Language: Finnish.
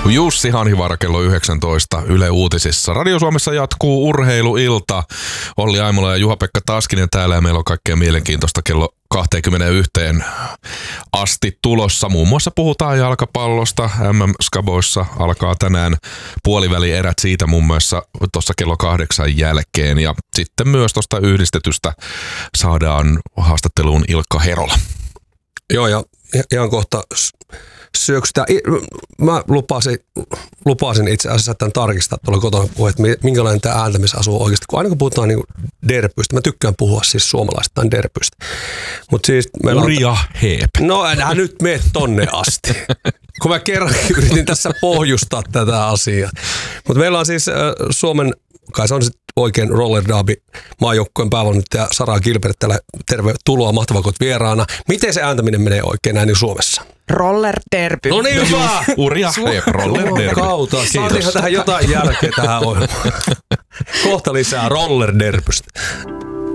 Jussi Hanhivaara kello 19 Yle Uutisissa. Radio Suomessa jatkuu urheiluilta. Olli Aimola ja Juha-Pekka Taskinen täällä ja meillä on kaikkea mielenkiintoista kello 21 asti tulossa. Muun muassa puhutaan jalkapallosta. MM-skaboissa alkaa tänään puolivälierät siitä muun muassa tuossa kello 8 jälkeen. Ja sitten myös tuosta yhdistetystä saadaan haastatteluun Ilkka Herola. Joo, ja ihan kohta syöksytään. Mä lupasin itse asiassa tämän tarkistaa tuolla kotona puhua, että minkälainen tämä ääntämisasu on oikeasti. Kun aina kun puhutaan niin derbyistä, mä tykkään puhua siis suomalaistaan derbyistä. Mut siis Urja Heep. No älä nyt mene tonne asti. Kun mä kerran yritin tässä pohjustaa tätä asiaa. Mutta meillä on siis Suomen, kai se on sitten oikein roller derby maajoukkojen päävalmentaja Sara Gilbert täällä. Tervetuloa, mahtavaa kun vieraana. Miten se ääntäminen menee oikein näin Suomessa? Roller derby. No niin hyvä! Urja Heep, roller derby. Kautta. Saatiinhan tähän jotain järkeä tähän ohjelmaan. Kohta lisää roller derbystä.